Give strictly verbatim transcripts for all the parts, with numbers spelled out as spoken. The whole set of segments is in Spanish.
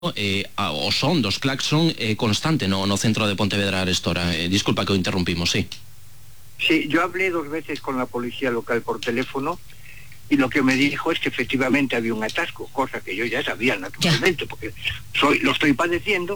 Eh, o son dos claxon eh, constante no, no centro de Pontevedra Arestora. Eh, disculpa que o interrumpimos, sí. Sí, yo hablé dos veces con la policía local por teléfono y lo que me dijo es que efectivamente había un atasco, cosa que yo ya sabía naturalmente, porque soy, lo estoy padeciendo,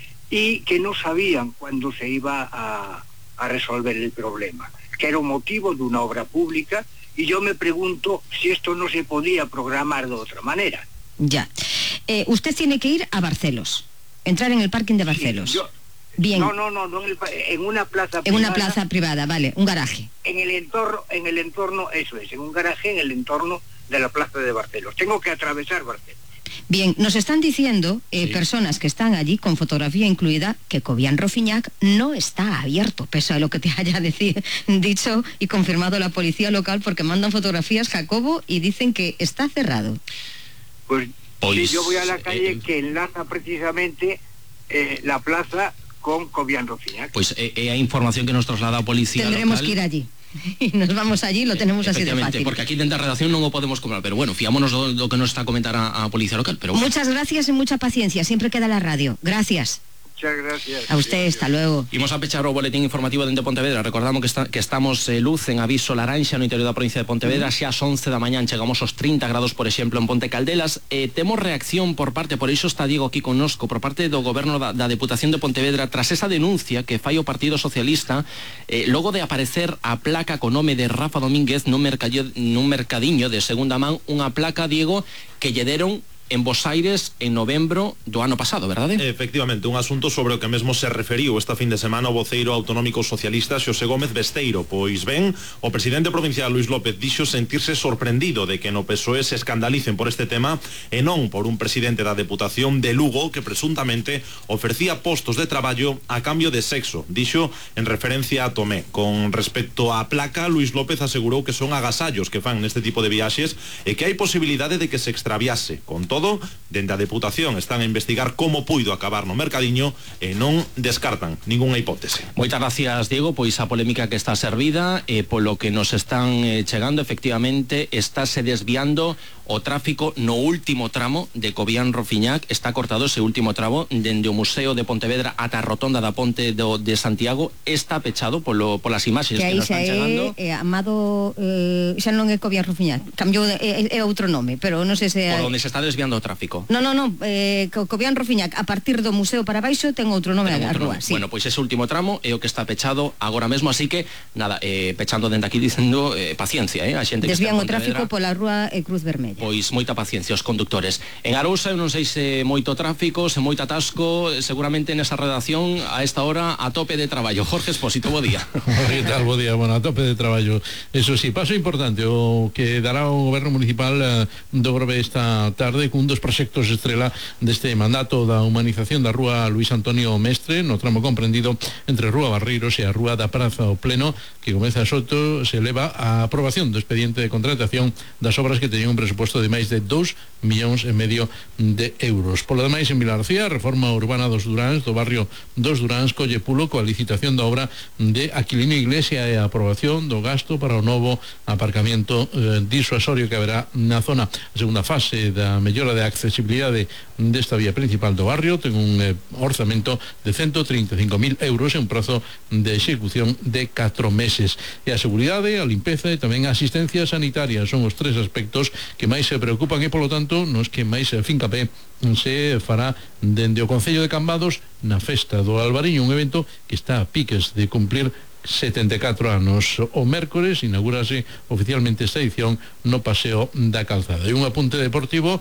y que no sabían cuándo se iba a, a resolver el problema, que era un motivo de una obra pública, y yo me pregunto si esto no se podía programar de otra manera. Ya. Eh, usted tiene que ir a Barcelos, entrar en el parking de Barcelos. Sí, yo, Bien. No, no, no, no en, el, en una plaza en privada. En una plaza privada, vale, un garaje. En el entorno, en el entorno, eso es, en un garaje en el entorno de la plaza de Barcelos. Tengo que atravesar Barcelos. Bien, nos están diciendo eh, sí. personas que están allí con fotografía incluida que Cobián Rufiñac no está abierto, pese a lo que te haya decir, dicho y confirmado la policía local, porque mandan fotografías, Jacobo, y dicen que está cerrado. Pues, pues sí, yo voy a la calle eh, que enlaza precisamente eh, la plaza con Cobián Rufiñac. Pues é eh, eh, a información que nos traslada a policía Tendremos local. que ir allí. Y nos vamos allí, lo tenemos así de fácil. Porque aquí dentro da redacción non o podemos comprar, pero bueno, fiámonos do, do que nos está a comentar a, a policía local. Pero bueno. Muchas gracias y mucha paciencia, siempre queda la radio. Gracias. Muchas gracias. A usted, hasta luego. Imos a pechar o boletín informativo dende Pontevedra. Recordamos que, está, que estamos eh, luz en aviso laranxa no interior da provincia de Pontevedra. Xa ás once da mañán chegamos aos trinta grados, por exemplo, en Ponte Caldelas. Eh, temos reacción por parte, por iso está Diego aquí connosco, por parte do goberno da, da Deputación de Pontevedra, tras esa denuncia que fai o Partido Socialista, eh, logo de aparecer a placa co nome de Rafa Domínguez nun, mercadillo, nun mercadiño de segunda man, unha placa, Diego, que lle deron en Bos Aires en novembro do ano pasado, verdade? Efectivamente, un asunto sobre o que mesmo se referiu esta fin de semana o voceiro autonómico socialista Xosé Gómez Besteiro. Pois ben, o presidente provincial Luís López dixo sentirse sorprendido de que no P S O E se escandalicen por este tema e non por un presidente da Deputación de Lugo que presuntamente ofrecía postos de traballo a cambio de sexo. Dixo en referencia a Tomé. Con respecto á placa, Luís López asegurou que son agasallos que fan neste tipo de viaxes e que hai posibilidade de que se extraviase. Con todo, dende a Deputación están a investigar como puido acabar no mercadiño e non descartan ningunha hipótese. Moitas gracias, Diego. Pois a polémica que está servida, e eh, polo que nos están eh, chegando, efectivamente estáse desviando o tráfico no último tramo de Cobián Rufiñac. Está cortado ese último tramo dende o Museo de Pontevedra ata a Rotonda da Ponte do, de Santiago. Está pechado polo, polas imaxes que, que nos están chegando. É, é, Amado, eh, xa non é Cobián Rufiñac, cambiou de, é, é outro nome, pero non sei se é... Por onde se está desviando o tráfico. No, no, no, eh, Cobián Rufiñac, a partir do Museo para baixo ten outro nome a rúa, sí. Bueno, pois ese último tramo é o que está pechado agora mesmo, así que nada, eh, pechando dende aquí dicendo eh, paciencia, eh, a xente que desvían está en o tráfico pola rúa e Cruz Vermella. Pois moita paciencia os conductores. En Arousa eu non sei se moito tráfico, se moito atasco, seguramente nesa redacción a esta hora a tope de traballo. Jorge Espósito, bo día. Que tal, bo día, bueno, a tope de traballo. Eso sí, paso importante o que dará o goberno municipal eh, do Grove esta tarde cun dos proxectos estrela deste mandato da humanización da rúa Luís Antonio Mestre, no tramo comprendido entre Rúa Barreiros e a Rúa da Praza o Pleno, que comeza a Soto, se eleva a aprobación do expediente de contratación das obras que teñen un presuposto de máis de dous millóns e medio de euros. Polo demais, en Vilarcía, reforma urbana dos Duráns, do barrio dos Duráns, colle pulo coa licitación da obra de Aquilino Iglesia e a aprobación do gasto para o novo aparcamiento eh, disuasorio que haberá na zona. A segunda fase da mellora de accesibilidade desta vía principal do barrio ten un eh, orzamento de ciento treinta e cinco mil euros en un prazo de execución de catro meses. E a seguridade, a limpeza e tamén a asistencia sanitaria son os tres aspectos que máis se preocupan e, polo tanto, nos que máis fincapé se fará dende o Concello de Cambados na Festa do Albariño, un evento que está a piques de cumplir setenta e catro anos. O mércores inaugurase oficialmente esta edición no Paseo da Calzada. E un apunte deportivo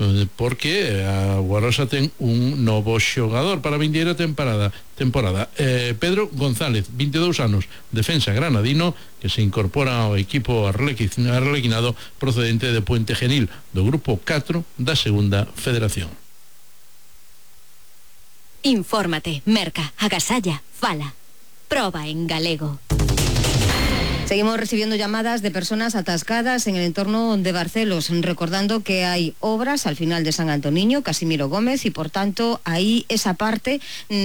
porque a Guarosa ten un novo xogador para a vindeira temporada temporada eh, Pedro González, vinte e dous anos, defensa granadino, que se incorpora ao equipo arlequinado procedente de Puente Genil, do grupo catro da segunda federación. Infórmate, merca, agasalla, fala. Proba en galego. Seguimos recibiendo llamadas de personas atascadas en el entorno de Barcelos, recordando que hay obras al final de San Antoniño, Casimiro Gómez, y por tanto ahí esa parte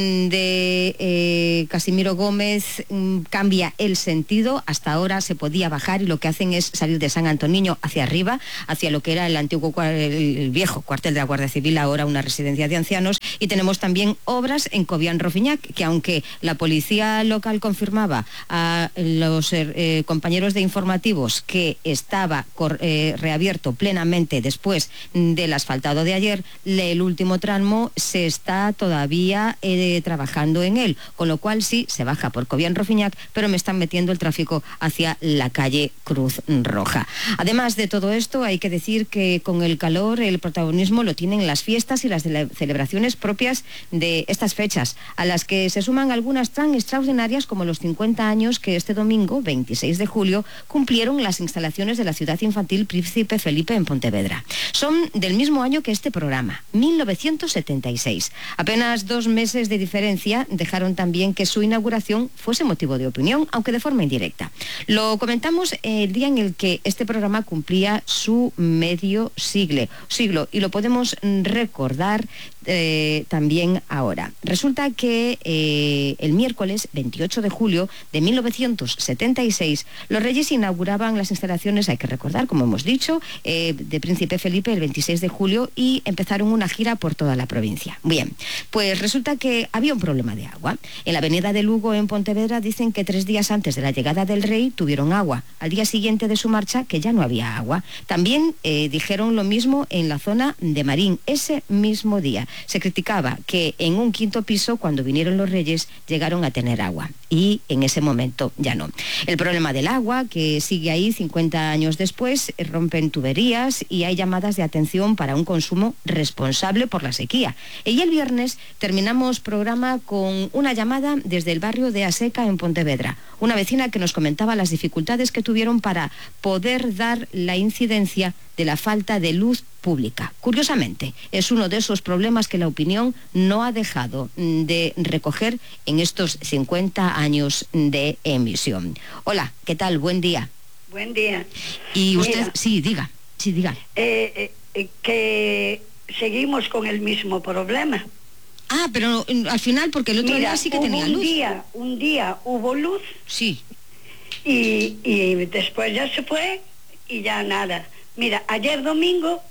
de eh, Casimiro Gómez mm, cambia el sentido. Hasta ahora se podía bajar y lo que hacen es salir de San Antoniño hacia arriba, hacia lo que era el antiguo, el viejo cuartel de la Guardia Civil, ahora una residencia de ancianos. Y tenemos también obras en Cobián Rofiñac, que aunque la policía local confirmaba a los eh, Eh, compañeros de informativos que estaba cor, eh, reabierto plenamente después del asfaltado de ayer, el último tramo se está todavía eh, trabajando en él, con lo cual sí, se baja por Cobián Rofiñac, pero me están metiendo el tráfico hacia la calle Cruz Roja. Además de todo esto, hay que decir que con el calor el protagonismo lo tienen las fiestas y las de celebraciones propias de estas fechas, a las que se suman algunas tan extraordinarias como los cincuenta años que este domingo, veintiséis de julio, cumplieron las instalaciones de la Ciudad Infantil Príncipe Felipe en Pontevedra. Son del mismo año que este programa, mil novecientos setenta y seis. Apenas dos meses de diferencia dejaron también que su inauguración fuese motivo de opinión, aunque de forma indirecta. Lo comentamos el día en el que este programa cumplía su medio siglo, siglo y lo podemos recordar eh, también ahora. Resulta que eh, el miércoles veintiocho de julio de mil novecientos setenta y seis los Reyes inauguraban las instalaciones, hay que recordar, como hemos dicho, eh, de Príncipe Felipe el veintiséis de julio y empezaron una gira por toda la provincia. Bien, pues resulta que había un problema de agua. En la avenida de Lugo, en Pontevedra, dicen que tres días antes de la llegada del rey tuvieron agua. Al día siguiente de su marcha, que ya no había agua. También eh, dijeron lo mismo en la zona de Marín. Ese mismo día se criticaba que en un quinto piso, cuando vinieron los Reyes, llegaron a tener agua. Y en ese momento ya no. El problema del agua, que sigue ahí cincuenta años después, rompen tuberías y hay llamadas de atención para un consumo responsable por la sequía. Y el viernes terminamos programa con una llamada desde el barrio de Aseca, en Pontevedra. Una vecina que nos comentaba las dificultades que tuvieron para poder dar la incidencia de la falta de luz pública. Curiosamente, es uno de esos problemas que la opinión no ha dejado de recoger en estos cincuenta años de emisión. Hola, ¿qué tal? Buen día. Buen día. Y usted, Mira, sí, diga, sí, diga. Eh, eh, que seguimos con el mismo problema. Ah, pero al final, porque el otro Mira, día sí que hubo tenía un luz. Día, un día hubo luz. Sí. Y, y después ya se fue y ya nada. Mira, ayer domingo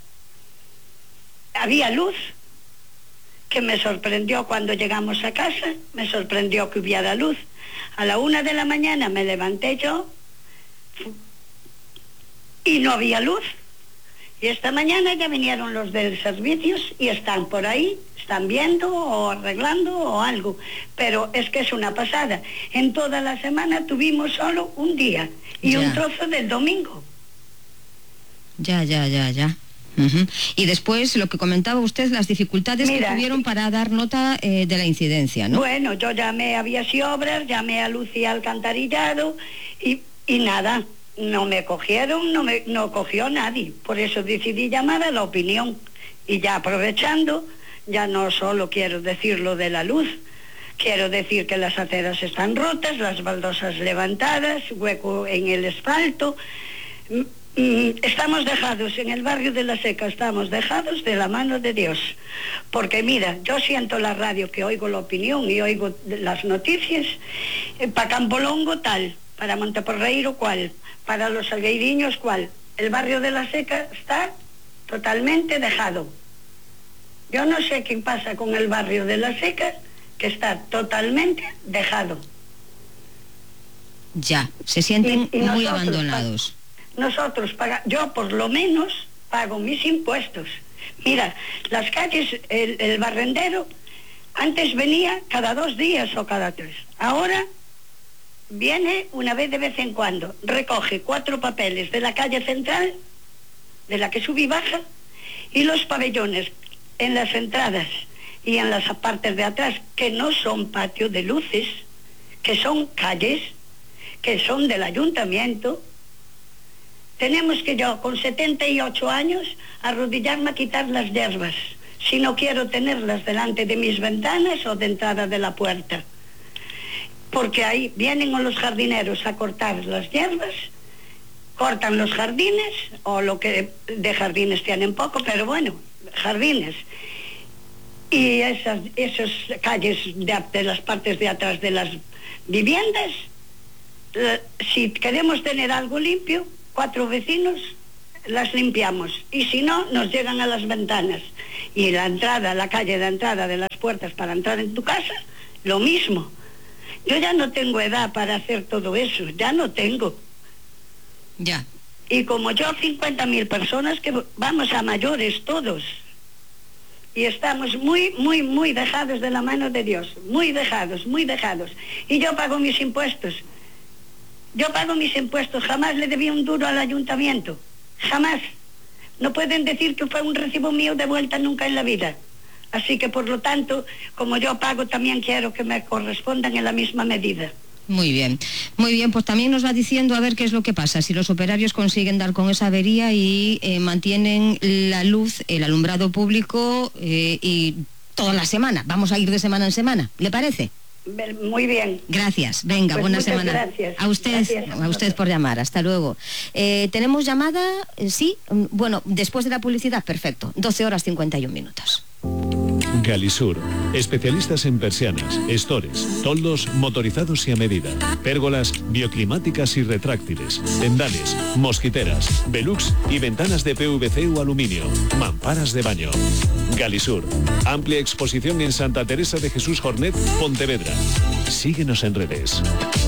había luz, que me sorprendió cuando llegamos a casa, me sorprendió que hubiera luz. A la una de la mañana me levanté yo y no había luz. Y esta mañana ya vinieron los de servicios y están por ahí, están viendo o arreglando o algo. Pero es que es una pasada. En toda la semana tuvimos solo un día y ya. un trozo del domingo. Ya, ya, ya, ya. Uh-huh. Y después, lo que comentaba usted, las dificultades Mira, que tuvieron para dar nota eh, de la incidencia, ¿no? Bueno, yo llamé a Vías y Obras, llamé a Lucía Alcantarillado y, y nada, no me cogieron, no me no cogió nadie. Por eso decidí llamar a La Opinión. Y ya aprovechando, ya no solo quiero decir lo de la luz, quiero decir que las aceras están rotas, las baldosas levantadas, hueco en el asfalto. Estamos dejados en el barrio de La Seca, estamos dejados de la mano de Dios, porque mira, yo siento la radio, que oigo La Opinión y oigo las noticias, eh, para Campolongo tal, para Monteporreiro cual, para los Salgueiriños cual. El barrio de La Seca está totalmente dejado. Yo no sé qué pasa con el barrio de La Seca, que está totalmente dejado. Ya, se sienten y, y muy nosotros, abandonados. Nosotros paga, yo por lo menos pago mis impuestos. Mira, las calles, el, el barrendero, antes venía cada dos días o cada tres. Ahora viene una vez de vez en cuando, recoge cuatro papeles de la calle central, de la que sube y baja, y los pabellones en las entradas y en las partes de atrás, que no son patio de luces, que son calles, que son del ayuntamiento. Tenemos que yo, con setenta y ocho años, arrodillarme a quitar las hierbas, si no quiero tenerlas delante de mis ventanas o de entrada de la puerta. porque ahí vienen los jardineros a cortar las hierbas, cortan los jardines, o lo que de jardines tienen poco, pero bueno, jardines. Y esas, esas calles de, de las partes de atrás de las viviendas, eh, si queremos tener algo limpio, cuatro vecinos las limpiamos, y si no, nos llegan a las ventanas. Y la entrada, la calle de entrada de las puertas para entrar en tu casa, lo mismo. Yo ya no tengo edad para hacer todo eso, ya no tengo. Ya. Y como yo, cincuenta mil personas que vamos a mayores todos. Y estamos muy, muy, muy dejados de la mano de Dios. Muy dejados, muy dejados. Y yo pago mis impuestos. Yo pago mis impuestos. Jamás le debí un duro al ayuntamiento. Jamás. No pueden decir que fue un recibo mío de vuelta nunca en la vida. Así que, por lo tanto, como yo pago, también quiero que me correspondan en la misma medida. Muy bien, muy bien, pues también nos va diciendo a ver qué es lo que pasa, si los operarios consiguen dar con esa avería y eh, mantienen la luz, el alumbrado público eh, y toda la semana. Vamos a ir de semana en semana, ¿le parece? Muy bien. Gracias, venga, pues buena muchas semana. Gracias. A usted, Gracias. a usted por llamar, hasta luego. Eh, ¿Tenemos llamada? Sí, bueno, después de la publicidad, perfecto, doce horas cincuenta y un minutos. Galisur, especialistas en persianas, estores, toldos motorizados y a medida, pérgolas bioclimáticas y retráctiles, tendales, mosquiteras, velux y ventanas de P V C o aluminio, mamparas de baño. Galisur, amplia exposición en Santa Teresa de Jesús Jornet, Pontevedra. Síguenos en redes.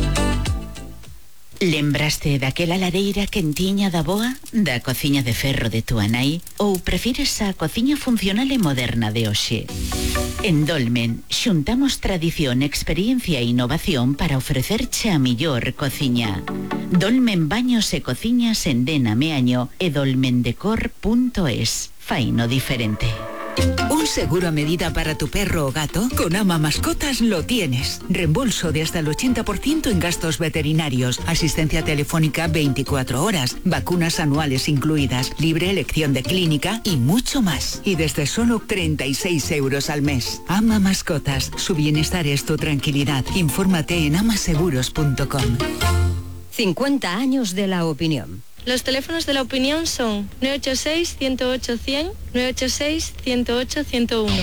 Lembraste daquela lareira quentiña da boa, da cociña de ferro de túa nai, ou prefires a cociña funcional e moderna de hoxe? En Dolmen, xuntamos tradición, experiencia e innovación para ofrecerche a millor cociña. Dolmen Baños e Cociñas en Dena Meaño e dolmendecor punto es. Faino diferente. ¿Un seguro a medida para tu perro o gato? Con Ama Mascotas lo tienes. Reembolso de hasta el ochenta por ciento en gastos veterinarios, asistencia telefónica veinticuatro horas, vacunas anuales incluidas, libre elección de clínica y mucho más. Y desde solo treinta y seis euros al mes. Ama Mascotas, su bienestar es tu tranquilidad. Infórmate en amaseguros punto com. cincuenta años de la opinión. Los teléfonos de la opinión son nueve ocho seis, uno cero ocho, cien, nueve ocho seis, uno cero ocho, ciento uno.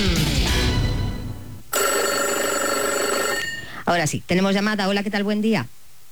Ahora sí, tenemos llamada. Hola, ¿qué tal? Buen día.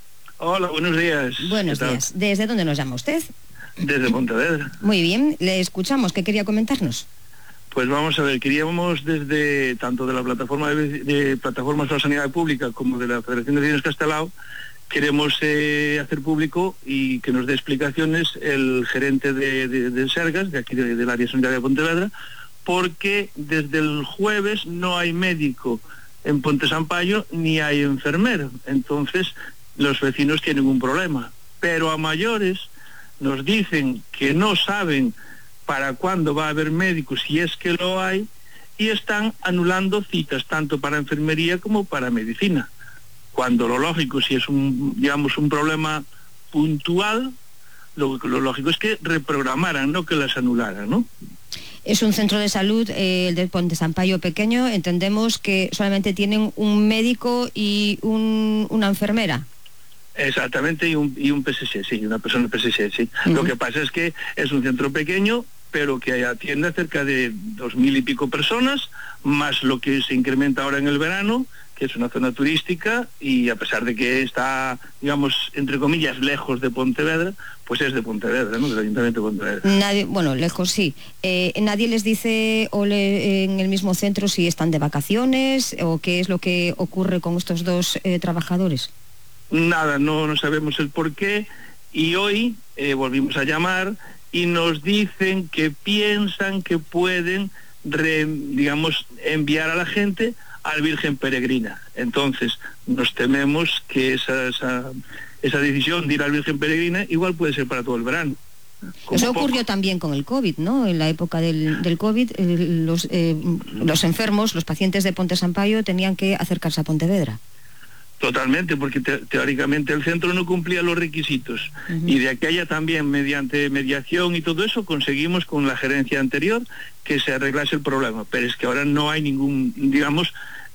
Hola, buenos días. Buenos días. ¿Desde dónde nos llama usted? Desde Pontevedra. Muy bien, le escuchamos. ¿Qué quería comentarnos? Pues vamos a ver, queríamos desde tanto de la plataforma de, de plataformas de la sanidad pública como de la Federación de Vecinos Castelao, queremos eh, hacer público y que nos dé explicaciones el gerente de, de, de Sergas, de aquí de, del área sanitaria de Pontevedra, porque desde el jueves no hay médico en Ponte Sampaio ni hay enfermero. Entonces los vecinos tienen un problema. Pero a mayores nos dicen que no saben para cuándo va a haber médico, si es que lo hay, y están anulando citas tanto para enfermería como para medicina. Cuando lo lógico, si es un, digamos, un problema puntual, lo, lo lógico es que reprogramaran, no que las anularan, ¿no? Es un centro de salud, eh, el de Ponte Sampaio pequeño. Entendemos que solamente tienen un médico y un, una enfermera. Exactamente, y un, y un P S C, sí, una persona P S C, sí. Uh-huh. Lo que pasa es que es un centro pequeño, pero que atiende a cerca de dos mil y pico personas, más lo que se incrementa ahora en el verano, que es una zona turística, y a pesar de que está, digamos, entre comillas, lejos de Pontevedra, pues es de Pontevedra, ¿no? Del Ayuntamiento de Pontevedra. Nadie, bueno, lejos sí. Eh, nadie les dice o le, en el mismo centro si están de vacaciones o qué es lo que ocurre con estos dos eh, trabajadores. Nada, no, no sabemos el por qué, y hoy eh, volvimos a llamar y nos dicen que piensan que pueden, re, digamos, enviar a la gente al Virgen Peregrina. Entonces nos tememos que esa, esa, esa decisión de ir al Virgen Peregrina igual puede ser para todo el verano. Eso ocurrió también con el COVID, ¿no? En la época del, del COVID, eh, los, eh, los enfermos, los pacientes de Ponte Sampaio tenían que acercarse a Pontevedra. Totalmente, porque te, teóricamente el centro no cumplía los requisitos. Uh-huh. Y de aquella también, mediante mediación y todo eso, conseguimos con la gerencia anterior que se arreglase el problema. Pero es que ahora no hay ningún, digamos,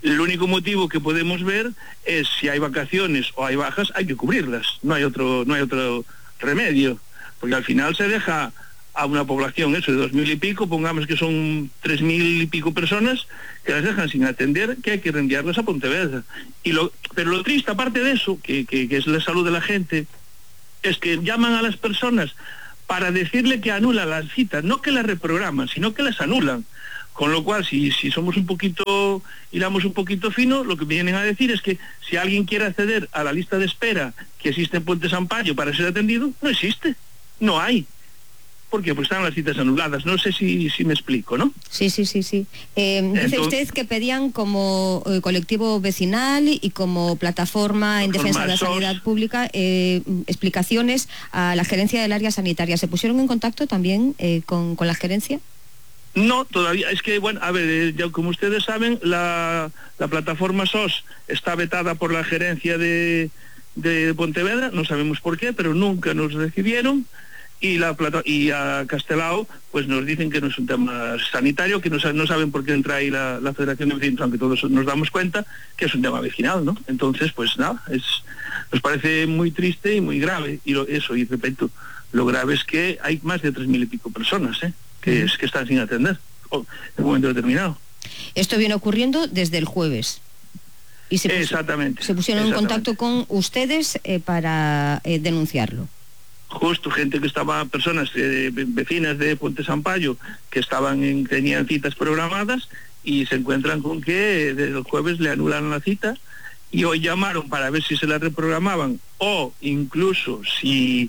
El único motivo que podemos ver es si hay vacaciones o hay bajas, hay que cubrirlas. No hay otro, no hay otro remedio, porque al final se deja a una población, eso, de dos mil y pico, pongamos que son tres mil y pico personas, que las dejan sin atender, que hay que reenviarlas a Pontevedra. Y lo, pero lo triste, aparte de eso, que, que, que es la salud de la gente, es que llaman a las personas para decirle que anulan las citas, no que las reprograman, sino que las anulan. Con lo cual, si, si somos un poquito, hilamos un poquito fino, lo que vienen a decir es que si alguien quiere acceder a la lista de espera que existe en Puente Sampaio para ser atendido, no existe, no hay. ¿Por qué? Pues están las citas anuladas. No sé si, si me explico, ¿no? Sí, sí, sí, sí. Eh, dice Entonces, usted que pedían como eh, colectivo vecinal y como plataforma en defensa de la sanidad pública eh, explicaciones a la gerencia del área sanitaria. ¿Se pusieron en contacto también eh, con, con la gerencia? No, todavía. Es que, bueno, a ver, eh, ya como ustedes saben, la, la plataforma S O S está vetada por la gerencia de, de Pontevedra, no sabemos por qué, pero nunca nos recibieron. Y, la plata, y a Castelao pues nos dicen que no es un tema sanitario, que no, no saben por qué entra ahí la, la Federación de Vecinos, aunque todos nos damos cuenta que es un tema vecinal, ¿no? Entonces, pues nada, es, nos parece muy triste y muy grave, y lo, eso, y repito, lo grave es que hay más de tres mil y pico personas, ¿eh? que, es, que están sin atender en un momento determinado. Esto viene ocurriendo desde el jueves. Y se, exactamente. se pusieron exactamente. en contacto con ustedes eh, para eh, denunciarlo. Justo gente que estaba, personas eh, vecinas de Puente Sampaio que estaban en, tenían citas programadas y se encuentran con que desde el jueves le anulan la cita, y hoy llamaron para ver si se la reprogramaban o incluso si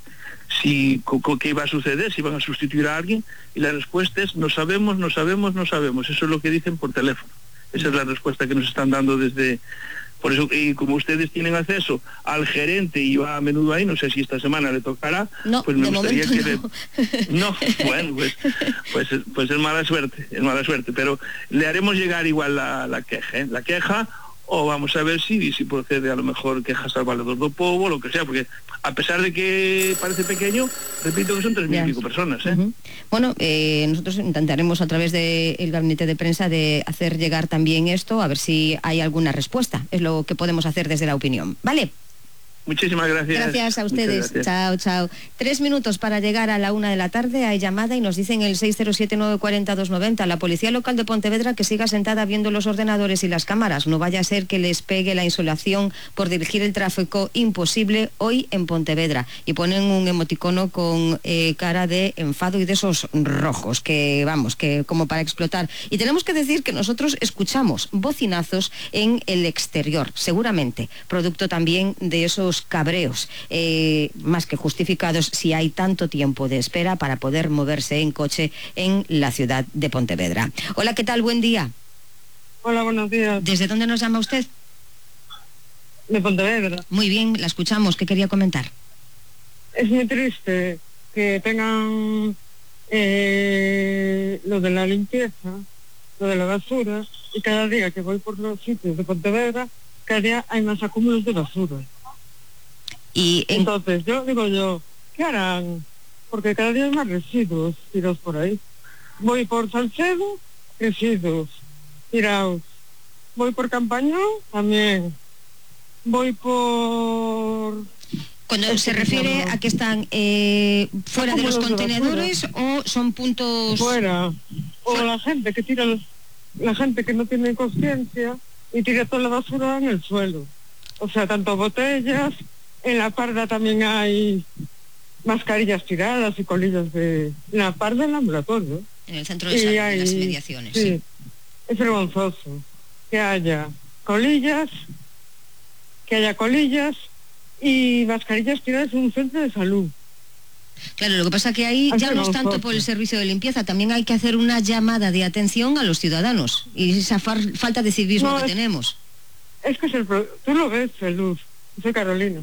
si qué iba a suceder, si iban a sustituir a alguien, y la respuesta es no sabemos, no sabemos, no sabemos. Eso es lo que dicen por teléfono. Esa es la respuesta que nos están dando desde... Por eso, y como ustedes tienen acceso al gerente y yo a menudo ahí, no sé si esta semana le tocará, no, pues me gustaría que... No. Le... no, bueno, pues, pues, pues es mala suerte, es mala suerte, pero le haremos llegar igual la, la queja, ¿eh? la queja, o vamos a ver si, si procede a lo mejor quejas al valedor do povo, lo que sea, porque a pesar de que parece pequeño, repito que son tres mil y pico personas. ¿eh? Uh-huh. Bueno, eh, nosotros intentaremos a través del gabinete de prensa de hacer llegar también esto, a ver si hay alguna respuesta. Es lo que podemos hacer desde la opinión. ¿Vale? Muchísimas gracias. Gracias a ustedes. Gracias. Chao, chao. Tres minutos para llegar a la una de la tarde. Hay llamada y nos dicen el seis cero siete nueve cuatro cero dos nueve cero. La Policía Local de Pontevedra que siga sentada viendo los ordenadores y las cámaras. No vaya a ser que les pegue la insolación por dirigir el tráfico imposible hoy en Pontevedra. Y ponen un emoticono con eh, cara de enfado y de esos rojos que, vamos, que como para explotar. Y tenemos que decir que nosotros escuchamos bocinazos en el exterior, seguramente, producto también de esos cabreos eh, más que justificados si hay tanto tiempo de espera para poder moverse en coche en la ciudad de Pontevedra. Hola, ¿qué tal? Buen día. Hola, buenos días. ¿Desde dónde nos llama usted? De Pontevedra. Muy bien, la escuchamos. ¿Qué quería comentar? Es muy triste que tengan eh, lo de la limpieza, lo de la basura, y cada día que voy por los sitios de Pontevedra, cada día hay más acúmulos de basura. Y en... entonces yo digo yo, ¿qué harán? Porque cada día hay más residuos tirados por ahí. Voy por Salcedo, residuos tirados. Voy por Campañón, también. Voy por... Cuando se refiere a que están eh, fuera de los contenedores de o son puntos... Fuera. O la gente que tira, los, la gente que no tiene conciencia y tira toda la basura en el suelo. O sea, tanto botellas... En La Parda también hay mascarillas tiradas y colillas de... En La Parda, en el ambulatorio. En el centro de salud, hay, en las inmediaciones. Sí, sí, es vergonzoso que haya colillas, que haya colillas y mascarillas tiradas en un centro de salud. Claro, lo que pasa que ahí ya no es tanto por el servicio de limpieza, también hay que hacer una llamada de atención a los ciudadanos y esa far- falta de civismo no, que es, tenemos. Es que es el pro- tú lo ves, Luz, soy Carolina,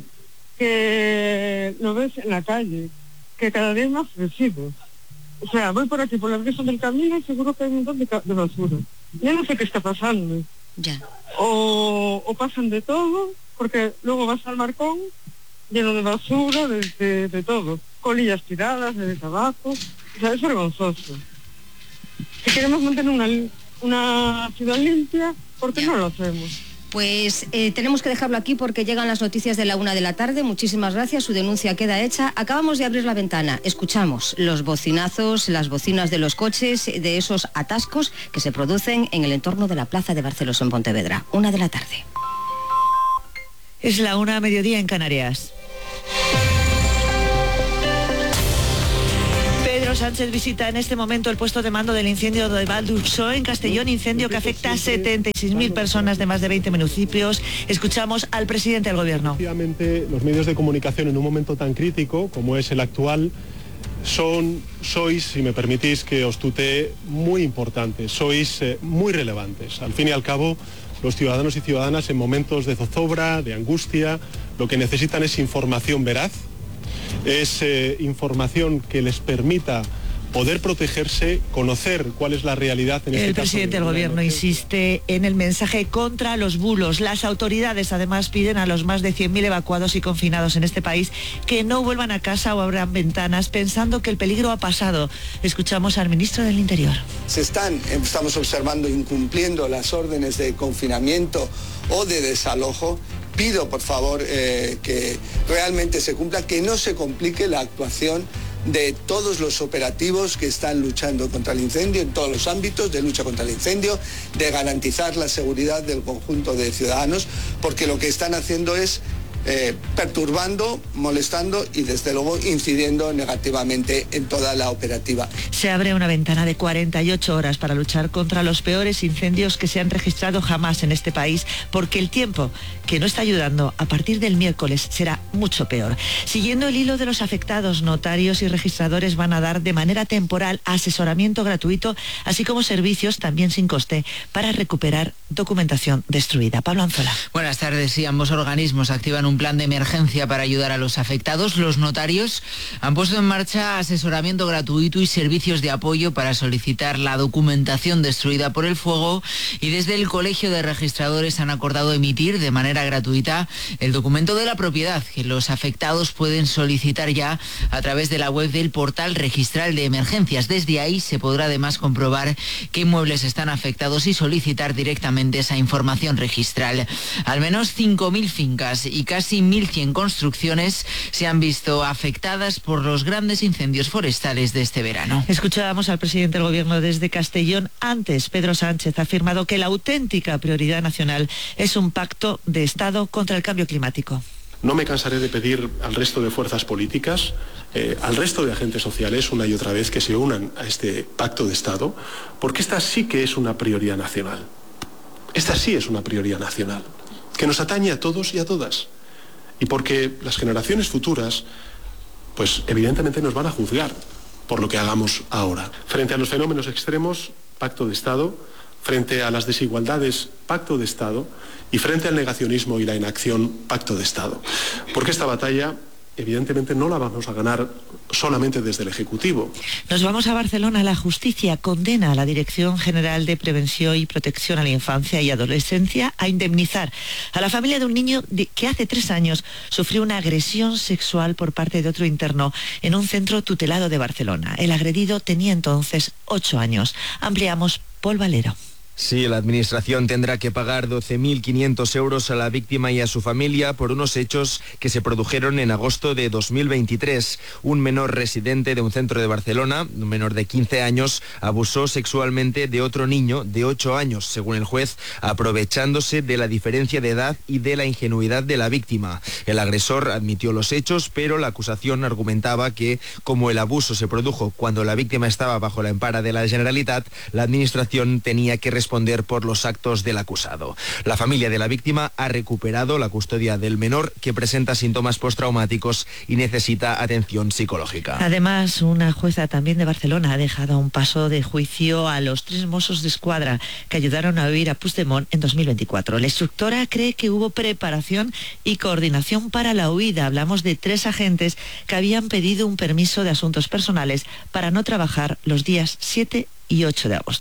que lo ves en la calle, que cada día hay más residuos. O sea, voy por aquí, por la orilla del camino, y seguro que hay un montón de, ca- de basura. Yo no sé qué está pasando. Ya. O, o pasan de todo, porque luego vas al Marcón, lleno de basura, de, de, de todo. Colillas tiradas, de tabaco. O sea, es vergonzoso. Si queremos mantener una, una ciudad limpia, ¿por qué no lo hacemos? Pues eh, tenemos que dejarlo aquí porque llegan las noticias de la una de la tarde. Muchísimas gracias, su denuncia queda hecha. Acabamos de abrir la ventana, escuchamos los bocinazos, las bocinas de los coches, de esos atascos que se producen en el entorno de la Plaza de Barcelos en Pontevedra. Una de la tarde. Es la una a mediodía en Canarias. Pedro Sánchez visita en este momento el puesto de mando del incendio de Val d'Ursó en Castellón, incendio que afecta a setenta y seis mil personas de más de veinte municipios. Escuchamos al presidente del gobierno. Efectivamente, los medios de comunicación en un momento tan crítico como es el actual son, sois, si me permitís que os tutee, muy importantes, sois eh, muy relevantes. Al fin y al cabo, los ciudadanos y ciudadanas en momentos de zozobra, de angustia, lo que necesitan es información veraz, es eh, información que les permita poder protegerse, conocer cuál es la realidad en este El caso presidente del de gobierno insiste en el mensaje contra los bulos. Las autoridades además piden a los más de cien mil evacuados y confinados en este país que no vuelvan a casa o abran ventanas pensando que el peligro ha pasado. Escuchamos al ministro del Interior. Se están, estamos observando, incumpliendo las órdenes de confinamiento o de desalojo. Pido, por favor, eh, que realmente se cumpla, que no se complique la actuación de todos los operativos que están luchando contra el incendio en todos los ámbitos de lucha contra el incendio, de garantizar la seguridad del conjunto de ciudadanos, porque lo que están haciendo es eh, perturbando, molestando y desde luego incidiendo negativamente en toda la operativa. Se abre una ventana de cuarenta y ocho horas para luchar contra los peores incendios que se han registrado jamás en este país, porque el tiempo que no está ayudando a partir del miércoles será mucho peor. Siguiendo el hilo de los afectados, notarios y registradores van a dar de manera temporal asesoramiento gratuito, así como servicios también sin coste para recuperar documentación destruida. Pablo Anzola. Buenas tardes. Sí, ambos organismos activan un plan de emergencia para ayudar a los afectados. Los notarios han puesto en marcha asesoramiento gratuito y servicios de apoyo para solicitar la documentación destruida por el fuego, y desde el Colegio de Registradores han acordado emitir de manera gratuita el documento de la propiedad que los afectados pueden solicitar ya a través de la web del portal registral de emergencias. Desde ahí se podrá además comprobar qué inmuebles están afectados y solicitar directamente esa información registral. Al menos cinco mil fincas y casi mil cien construcciones se han visto afectadas por los grandes incendios forestales de este verano. Escuchábamos al presidente del gobierno desde Castellón. Antes, Pedro Sánchez ha afirmado que la auténtica prioridad nacional es un pacto de Estado contra el cambio climático. No me cansaré de pedir al resto de fuerzas políticas, eh, al resto de agentes sociales, una y otra vez, que se unan a este pacto de Estado, porque esta sí que es una prioridad nacional. Esta sí es una prioridad nacional, que nos atañe a todos y a todas. Y porque las generaciones futuras, pues evidentemente nos van a juzgar por lo que hagamos ahora. Frente a los fenómenos extremos, pacto de Estado. Frente a las desigualdades, pacto de Estado, y frente al negacionismo y la inacción, pacto de Estado. Porque esta batalla, evidentemente, no la vamos a ganar solamente desde el Ejecutivo. Nos vamos a Barcelona. La justicia condena a la Dirección General de Prevención y Protección a la Infancia y Adolescencia a indemnizar a la familia de un niño de, que hace tres años sufrió una agresión sexual por parte de otro interno en un centro tutelado de Barcelona. El agredido tenía entonces ocho años. Ampliamos, Paul Valero. Sí, la Administración tendrá que pagar doce mil quinientos euros a la víctima y a su familia por unos hechos que se produjeron en agosto de dos mil veintitrés. Un menor residente de un centro de Barcelona, un menor de quince años, abusó sexualmente de otro niño de ocho años, según el juez, aprovechándose de la diferencia de edad y de la ingenuidad de la víctima. El agresor admitió los hechos, pero la acusación argumentaba que, como el abuso se produjo cuando la víctima estaba bajo la empara de la Generalitat, la Administración tenía que responder por los actos del acusado. La familia de la víctima ha recuperado la custodia del menor, que presenta síntomas postraumáticos y necesita atención psicológica. Además, una jueza también de Barcelona ha dejado a un paso de juicio a los tres Mossos de Escuadra que ayudaron a huir a Puigdemont en dos mil veinticuatro. La instructora cree que hubo preparación y coordinación para la huida. Hablamos de tres agentes que habían pedido un permiso de asuntos personales para no trabajar los días siete y ocho de agosto.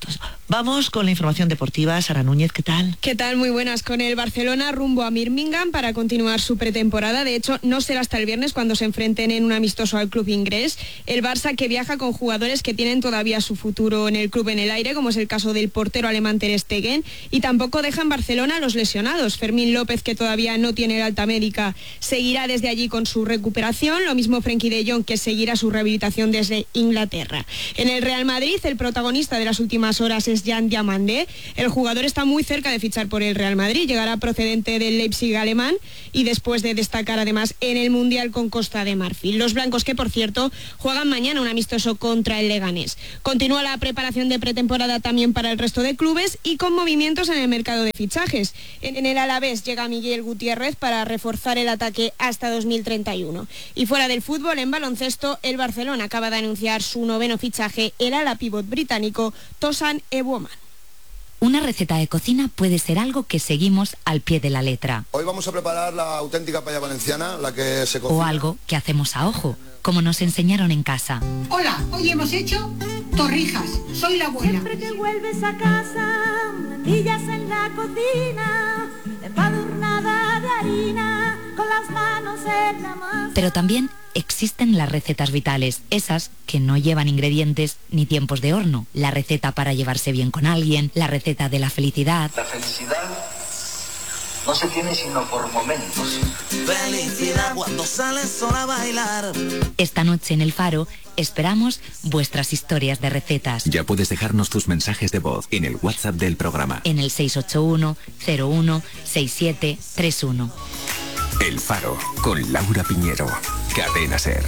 Vamos con la información deportiva. Sara Núñez, ¿qué tal? ¿Qué tal? Muy buenas. Con el Barcelona rumbo a Birmingham para continuar su pretemporada. De hecho, no será hasta el viernes cuando se enfrenten en un amistoso al club inglés. El Barça, que viaja con jugadores que tienen todavía su futuro en el club en el aire, como es el caso del portero alemán Ter Stegen, y tampoco deja en Barcelona a los lesionados. Fermín López, que todavía no tiene el alta médica, seguirá desde allí con su recuperación. Lo mismo Frenkie de Jong, que seguirá su rehabilitación desde Inglaterra. En el Real Madrid, el protagonista de las últimas horas es Jan Diamandé. El jugador está muy cerca de fichar por el Real Madrid, llegará procedente del Leipzig alemán y después de destacar además en el Mundial con Costa de Marfil. Los blancos, que por cierto juegan mañana un amistoso contra el Leganés. Continúa la preparación de pretemporada también para el resto de clubes y con movimientos en el mercado de fichajes. En el Alavés llega Miguel Gutiérrez para reforzar el ataque hasta dos mil treinta y uno. Y fuera del fútbol, en baloncesto, el Barcelona acaba de anunciar su noveno fichaje, el ala pívot británico Tosan Ebuoman. Una receta de cocina puede ser algo que seguimos al pie de la letra. Hoy vamos a preparar la auténtica paella valenciana, la que se cocina. O algo que hacemos a ojo, como nos enseñaron en casa. Hola, hoy hemos hecho torrijas. Soy la abuela. Siempre que vuelves a casa, natillas en la cocina, empadurnada de harina, con las manos en la masa. Pero también existen las recetas vitales, esas que no llevan ingredientes ni tiempos de horno. La receta para llevarse bien con alguien, la receta de la felicidad. La felicidad no se tiene sino por momentos. Felicidad cuando sales sola a bailar. Esta noche en El Faro esperamos vuestras historias de recetas. Ya puedes dejarnos tus mensajes de voz en el WhatsApp del programa. En el seis ocho uno cero uno seis siete tres uno. El Faro, con Laura Piñero. Cadena SER.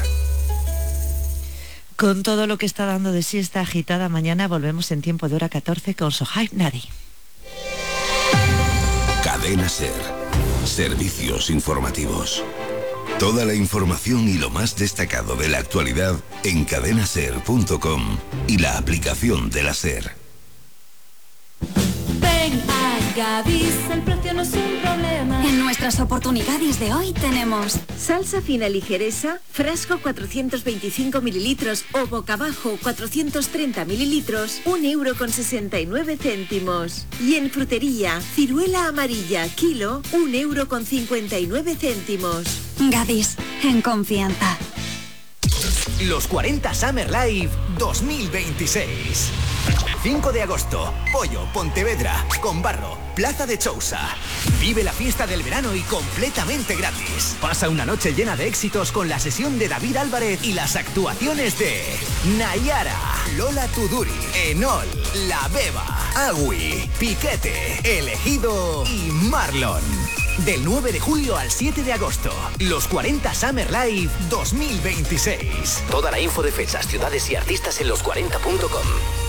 Con todo lo que está dando de sí esta agitada mañana, volvemos en tiempo de hora catorce con Sohaib Nadi. Cadena SER. Servicios informativos. Toda la información y lo más destacado de la actualidad en cadena ser punto com y la aplicación de la SER. Ven a Gadis, el precio no es un problema. En nuestras oportunidades de hoy tenemos salsa fina ligereza, frasco cuatrocientos veinticinco mililitros o boca abajo cuatrocientos treinta mililitros, un euro con sesenta y nueve céntimos. Y en frutería, ciruela amarilla, kilo, un euro con cincuenta y nueve céntimos. Gadis, en confianza. Los cuarenta Summer Live dos mil veintiséis. cinco de agosto, Pollo, Pontevedra, Conbarro, Plaza de Chousa. Vive la fiesta del verano y completamente gratis. Pasa una noche llena de éxitos con la sesión de David Álvarez y las actuaciones de Nayara, Lola Tuduri, Enol, La Beba, Agui, Piquete, Elegido y Marlon. Del nueve de julio al siete de agosto, los cuarenta Summer Live dos mil veintiséis. Toda la info de fechas, ciudades y artistas en los cuarenta punto com.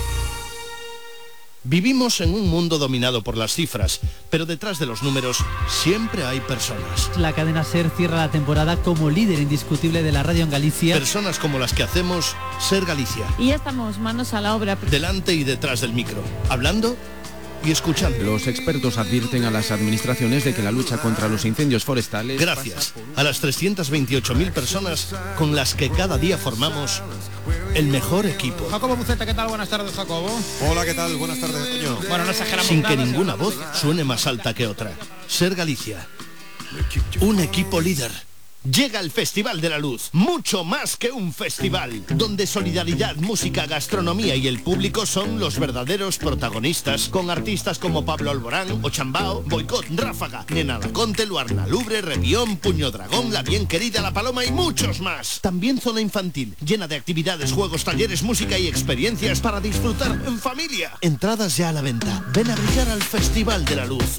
Vivimos en un mundo dominado por las cifras, pero detrás de los números siempre hay personas. La cadena SER cierra la temporada como líder indiscutible de la radio en Galicia. Personas como las que hacemos SER Galicia. Y ya estamos manos a la obra. Delante y detrás del micro, hablando y escuchando. Los expertos advierten a las administraciones de que la lucha contra los incendios forestales... Gracias a las trescientas veintiocho mil personas con las que cada día formamos el mejor equipo. Jacobo Buceta, ¿qué tal? Buenas tardes, Jacobo. Hola, ¿qué tal? Buenas tardes, Antonio. Bueno, no exageramos Sin nada, que ninguna ¿sí? voz suene más alta que otra. SER Galicia. Un equipo líder. Llega el Festival de la Luz, mucho más que un festival, donde solidaridad, música, gastronomía y el público son los verdaderos protagonistas, con artistas como Pablo Alborán, Ochambao, Boicot, Ráfaga, Nena Laconte, Luarna Lubre, Revión, Puño Dragón, La Bien Querida, La Paloma y muchos más. También zona infantil, llena de actividades, juegos, talleres, música y experiencias para disfrutar en familia. Entradas ya a la venta. Ven a brillar al Festival de la Luz.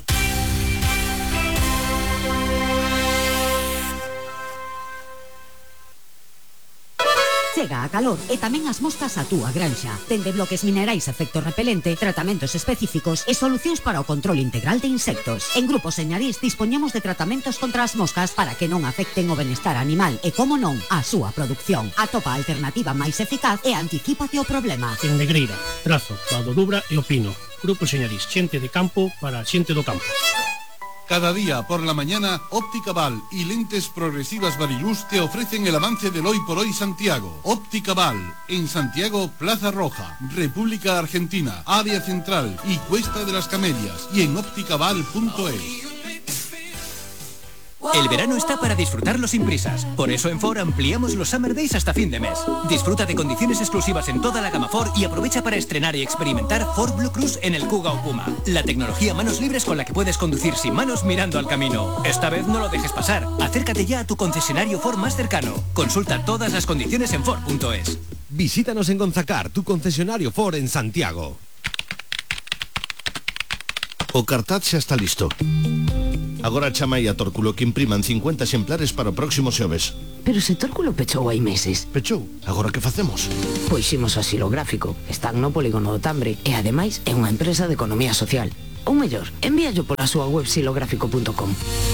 Chega a calor e tamén as moscas a túa granxa. Dende bloques minerais efecto repelente, tratamentos específicos e solucións para o control integral de insectos. En Grupo Señarís dispoñemos de tratamentos contra as moscas para que non afecten o benestar animal e, como non, a súa produción. Atopa a alternativa máis eficaz e anticípate o problema. En Negreira, Trazo, Valdodubra e o Pino. Grupo Señarís, xente de campo para xente do campo. Cada día por la mañana, Óptica Val y Lentes Progresivas Variluz te ofrecen el avance del Hoy por Hoy Santiago. Óptica Val, en Santiago, Plaza Roja, República Argentina, Área Central y Cuesta de las Camelias, y en ópticaval punto es. El verano está para disfrutarlo sin prisas. Por eso en Ford ampliamos los Summer Days hasta fin de mes. Disfruta de condiciones exclusivas en toda la gama Ford y aprovecha para estrenar y experimentar Ford Blue Cruise en el Kuga o Puma. La tecnología manos libres con la que puedes conducir sin manos mirando al camino. Esta vez no lo dejes pasar. Acércate ya a tu concesionario Ford más cercano. Consulta todas las condiciones en Ford punto es. Visítanos en Gonzacar, tu concesionario Ford en Santiago. O cartaz xa está listo. Agora chama aí a Tórculo que impriman cincuenta exemplares para o próximo xoves. Pero se Tórculo pechou hai meses. Pechou? Agora que facemos? Pois ximos a Xilográfico. Están no polígono do Tambre e ademais é unha empresa de economía social. Ou mellor, envíallo pola súa web xilográfico punto com.